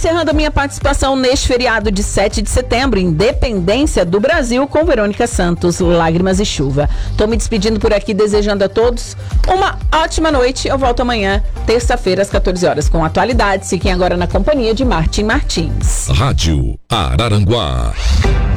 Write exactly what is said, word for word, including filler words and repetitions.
encerrando a minha participação neste feriado de sete de setembro, Independência do Brasil, com Verônica Santos, Lágrimas e Chuva. Tô me despedindo por aqui, desejando a todos uma ótima noite. Eu volto amanhã, terça-feira, às quatorze horas, com atualidades. Fiquem agora na companhia de Martim Martins. Rádio Araranguá.